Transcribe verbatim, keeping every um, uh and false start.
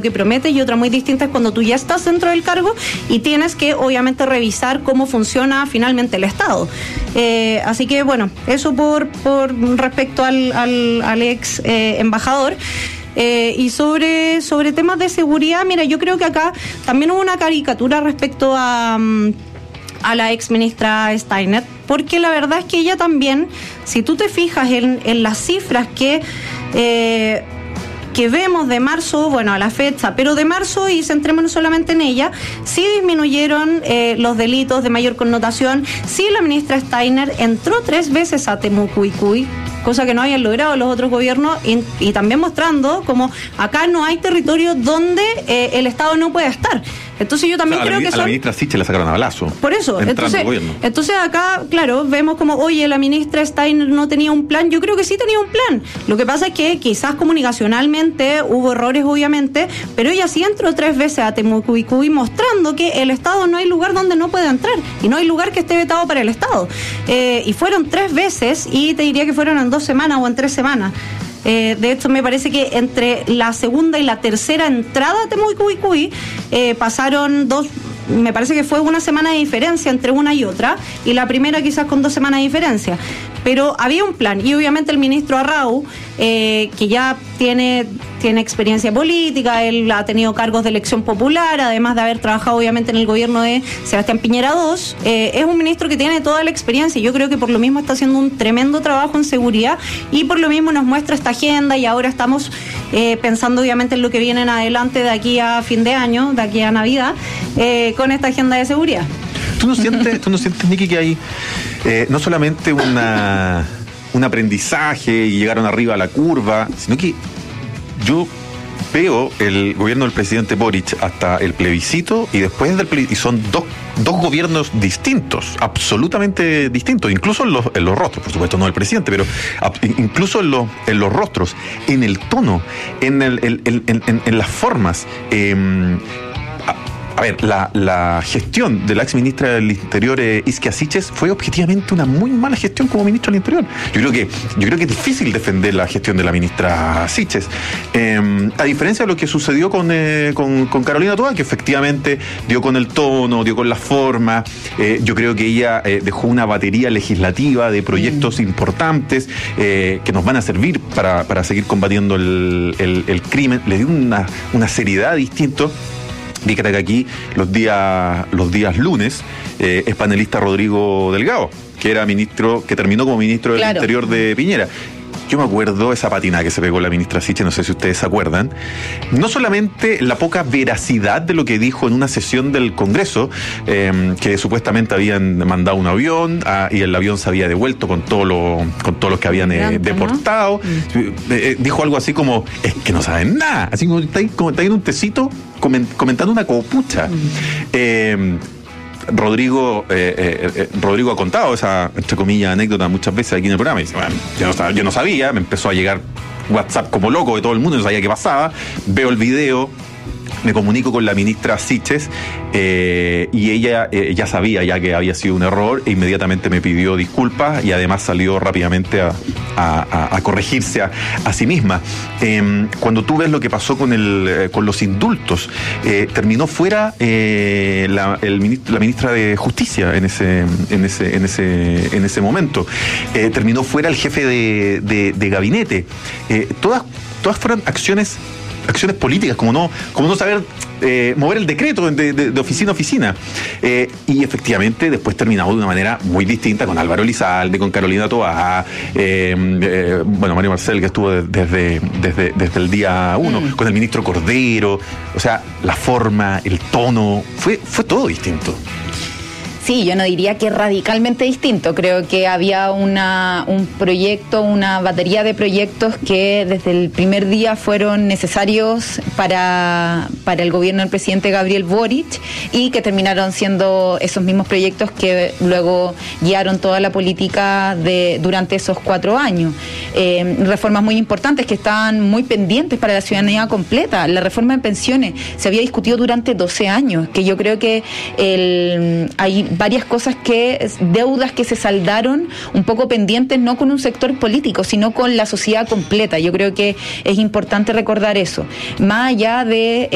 que prometes, y otra muy distinta es cuando tú ya estás dentro del cargo y tienes que obviamente revisar cómo funciona finalmente el Estado. Eh, así que bueno, eso por, por respecto al, al, al ex eh, embajador. Eh, y sobre, sobre temas de seguridad, mira, yo creo que acá también hubo una caricatura respecto a, a la ex ministra Steiner, porque la verdad es que ella también, si tú te fijas en, en las cifras que... Eh, que vemos de marzo, bueno, a la fecha, pero de marzo, y centrémonos solamente en ella, sí disminuyeron eh, los delitos de mayor connotación, sí la ministra Steiner entró tres veces a Temucuicui, cosa que no habían logrado los otros gobiernos, y, y también mostrando como acá no hay territorio donde eh, el Estado no puede estar. Entonces yo también, o sea, creo a la, que son... a la ministra Sichel la sacaron a balazo. Por eso, entonces, entonces acá, claro, vemos como, oye, la ministra Steiner no tenía un plan. Yo creo que sí tenía un plan. Lo que pasa es que quizás comunicacionalmente hubo errores, obviamente, pero ella sí entró tres veces a Temucuicui mostrando que el Estado no hay lugar donde no pueda entrar y no hay lugar que esté vetado para el Estado. Eh, y fueron tres veces, y te diría que fueron en dos semanas o en tres semanas. Eh, de hecho, me parece que entre la segunda y la tercera entrada a Temucuicui eh, pasaron dos, me parece que fue una semana de diferencia entre una y otra, y la primera quizás con dos semanas de diferencia. Pero había un plan, y obviamente el ministro Arrau, eh, que ya tiene, tiene experiencia política, él ha tenido cargos de elección popular, además de haber trabajado obviamente en el gobierno de Sebastián Piñera segundo, eh, es un ministro que tiene toda la experiencia, y yo creo que por lo mismo está haciendo un tremendo trabajo en seguridad, y por lo mismo nos muestra esta agenda, y ahora estamos eh, pensando obviamente en lo que viene en adelante de aquí a fin de año, de aquí a Navidad, eh, con esta agenda de seguridad. ¿Tú no sientes, tú no sientes, Niki, que hay eh, no solamente una, un aprendizaje y llegaron arriba a la curva, sino que yo veo el gobierno del presidente Boric hasta el plebiscito y después del plebiscito, y son dos, dos gobiernos distintos, absolutamente distintos, incluso en los, en los rostros, por supuesto no el presidente, pero incluso en los, en los rostros, en el tono, en, el, en, en, en, en las formas. Eh, A ver, la, la gestión de la ex ministra del Interior, eh, Isquia Siches, fue objetivamente una muy mala gestión como ministra del Interior. Yo creo que, yo creo que es difícil defender la gestión de la ministra Siches. Eh, a diferencia de lo que sucedió con, eh, con, con Carolina Toa, que efectivamente dio con el tono, dio con la forma. Eh, yo creo que ella eh, dejó una batería legislativa de proyectos mm. importantes eh, que nos van a servir para, para seguir combatiendo el, el, el crimen. Le dio una, una seriedad distinta. Fíjate que aquí los días, los días lunes eh, es panelista Rodrigo Delgado, que era ministro, que terminó como ministro del claro. Interior de Piñera. Yo me acuerdo esa patina que se pegó la ministra Siches, no sé si ustedes se acuerdan. No solamente la poca veracidad de lo que dijo en una sesión del Congreso, eh, que supuestamente habían mandado un avión ah, y el avión se había devuelto con todo lo, con todos los que habían eh, deportado. ¿No? Eh, eh, dijo algo así como, es que no saben nada. Así como está ahí, como está ahí en un tecito comentando una copucha. Mm. Eh, Rodrigo eh, eh, eh, Rodrigo ha contado esa, entre comillas, anécdota muchas veces aquí en el programa. Y dice, bueno, yo no, yo no sabía, me empezó a llegar WhatsApp como loco de todo el mundo, no sabía qué pasaba. Veo el video, me comunico con la ministra Siches eh, y ella eh, ya sabía ya que había sido un error e inmediatamente me pidió disculpas y además salió rápidamente a, a, a corregirse a, a sí misma. Eh, cuando tú ves lo que pasó con el eh, con los indultos, eh, terminó fuera eh, la, el ministro, la ministra de Justicia en ese en ese en ese en ese momento. Eh, terminó fuera el jefe de, de, de gabinete. Eh, todas todas fueron acciones acciones políticas, como no, como no saber eh, mover el decreto de, de, de oficina a oficina. Eh, y efectivamente después terminamos de una manera muy distinta con Álvaro Elizalde, con Carolina Toá, eh, eh, bueno, Mario Marcel, que estuvo desde, desde, desde el día uno, mm. con el ministro Cordero. O sea, la forma, el tono, fue, fue todo distinto. Sí, yo no diría que radicalmente distinto. Creo que había una, un proyecto, una batería de proyectos que desde el primer día fueron necesarios para, para el gobierno del presidente Gabriel Boric y que terminaron siendo esos mismos proyectos que luego guiaron toda la política de durante esos cuatro años. Eh, reformas muy importantes que estaban muy pendientes para la ciudadanía completa. La reforma de pensiones se había discutido durante doce años, que yo creo que el, hay varias cosas que, deudas que se saldaron un poco pendientes, no con un sector político, sino con la sociedad completa. Yo creo que es importante recordar eso. Más allá de